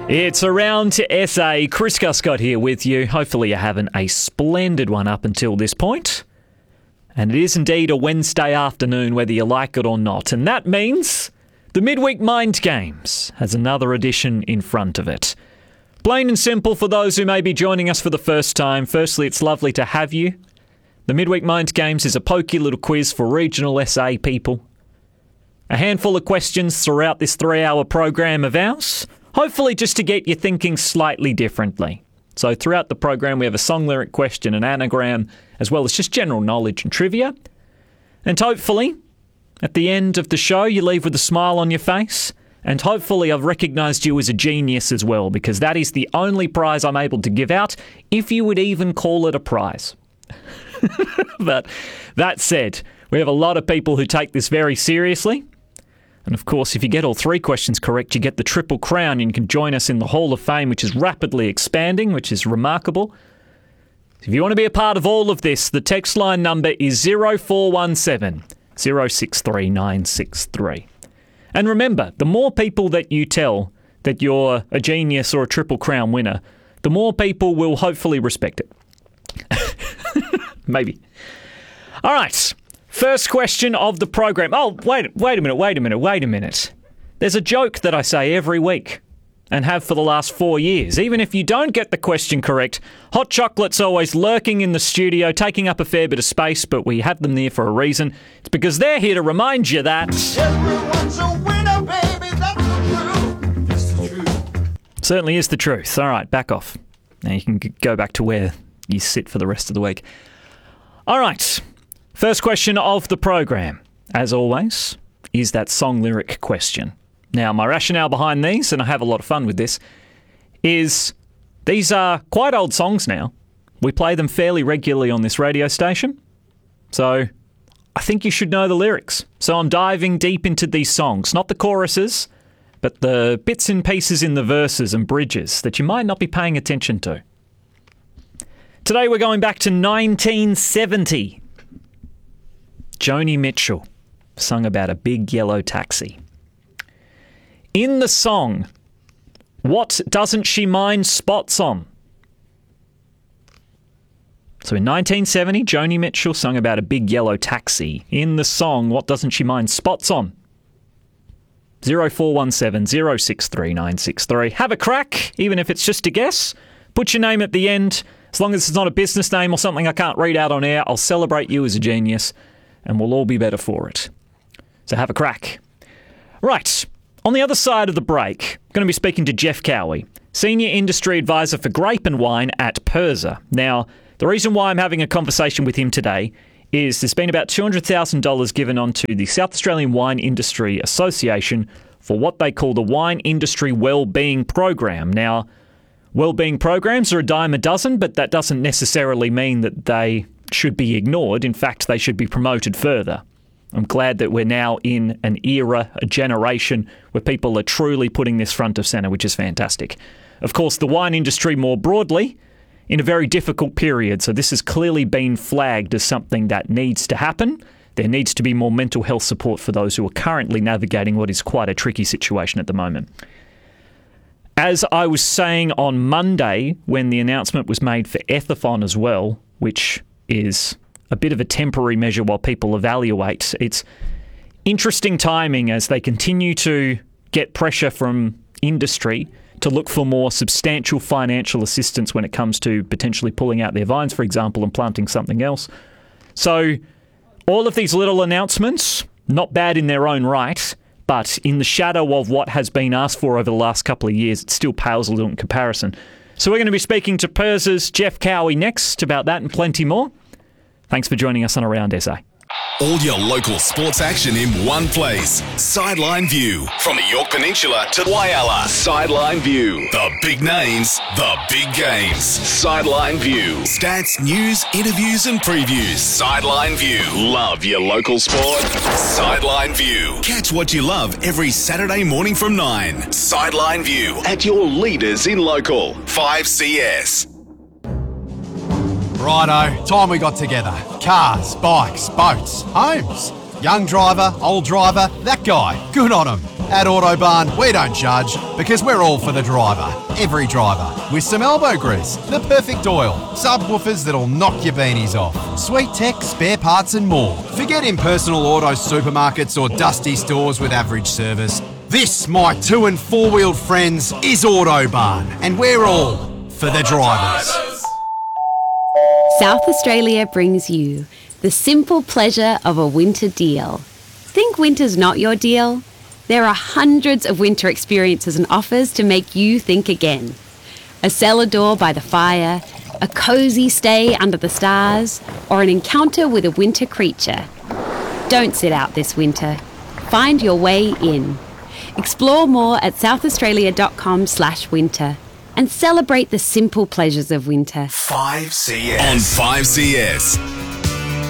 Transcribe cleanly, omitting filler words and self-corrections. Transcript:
It's Around to SA. Chris Guscott here with you. Hopefully you're having a splendid one up until this point. And it is indeed a Wednesday afternoon, whether you like it or not. And that means the Midweek Mind Games has another edition in front of it. Plain and simple for those who may be joining us for the first time. Firstly, it's lovely to have you. The Midweek Mind Games is a pokey little quiz for regional SA people. A handful of questions throughout this 3-hour program of ours. Hopefully just to get you thinking slightly differently. So throughout the program we have a song lyric question, an anagram, as well as just general knowledge and trivia. And hopefully, at the end of the show, you leave with a smile on your face. And hopefully I've recognised you as a genius as well, because that is the only prize I'm able to give out, if you would even call it a prize. But that said, we have a lot of people who take this very seriously. And of course, if you get all 3 questions correct, you get the Triple Crown and you can join us in the Hall of Fame, which is rapidly expanding, which is remarkable. If you want to be a part of all of this, the text line number is 0417 063 963. And remember, the more people that you tell that you're a genius or a Triple Crown winner, the more people will hopefully respect it. Maybe. All right. First question of the program. Oh, wait a minute. There's a joke that I say every week and have for the last 4 years. Even if you don't get the question correct, Hot Chocolate's always lurking in the studio, taking up a fair bit of space, but we have them there for a reason. It's because they're here to remind you that everyone's a winner, baby, that's the truth. It's the truth. Certainly is the truth. All right, back off. Now you can go back to where you sit for the rest of the week. All right. First question of the program, as always, is that song lyric question. Now, my rationale behind these, and I have a lot of fun with this, is these are quite old songs now. We play them fairly regularly on this radio station. So I think you should know the lyrics. So I'm diving deep into these songs, not the choruses, but the bits and pieces in the verses and bridges that you might not be paying attention to. Today we're going back to 1970. Joni Mitchell sung about a big yellow taxi. In the song, what doesn't she mind spots on? So in 1970, Joni Mitchell sung about a big yellow taxi. In the song, what doesn't she mind spots on? 0417 063 963. Have a crack, even if it's just a guess. Put your name at the end. As long as it's not a business name or something I can't read out on air, I'll celebrate you as a genius. And we'll all be better for it. So have a crack. Right, on the other side of the break, I'm going to be speaking to Jeff Cowie, Senior Industry Advisor for Grape and Wine at PIRSA. Now, the reason why I'm having a conversation with him today is there's been about $200,000 given onto the South Australian Wine Industry Association for what they call the Wine Industry Wellbeing Program. Now, wellbeing programs are a dime a dozen, but that doesn't necessarily mean that they should be ignored. In fact, they should be promoted further. I'm glad that we're now in an era, a generation, where people are truly putting this front of centre, which is fantastic. Of course, the wine industry more broadly, in a very difficult period, so this has clearly been flagged as something that needs to happen. There needs to be more mental health support for those who are currently navigating what is quite a tricky situation at the moment. As I was saying on Monday, when the announcement was made for Ethathon as well, which is a bit of a temporary measure while people evaluate. It's interesting timing as they continue to get pressure from industry to look for more substantial financial assistance when it comes to potentially pulling out their vines, for example, and planting something else. So all of these little announcements, not bad in their own right, but in the shadow of what has been asked for over the last couple of years, it still pales a little in comparison. So we're going to be speaking to PIRSA's Jeff Cowie next about that and plenty more. Thanks for joining us on Around SA. All your local sports action in one place. Sideline View. From the Yorke Peninsula to Whyalla. Sideline View. The big names, the big games. Sideline View. Stats, news, interviews and previews. Sideline View. Love your local sport? Sideline View. Catch what you love every Saturday morning from 9. Sideline View. At your leaders in local. 5CS. Righto, time we got together. Cars, bikes, boats, homes. Young driver, old driver, that guy. Good on him. At Autobarn, we don't judge because we're all for the driver. Every driver. With some elbow grease, the perfect oil, subwoofers that'll knock your beanies off, sweet tech, spare parts and more. Forget impersonal auto supermarkets or dusty stores with average service. This, my 2- and 4-wheeled friends, is Autobarn, and we're all for the drivers. South Australia brings you the simple pleasure of a winter deal. Think winter's not your deal? There are hundreds of winter experiences and offers to make you think again. A cellar door by the fire, a cosy stay under the stars, or an encounter with a winter creature. Don't sit out this winter. Find your way in. Explore more at southaustralia.com/winter and celebrate the simple pleasures of winter. 5CS. On 5CS.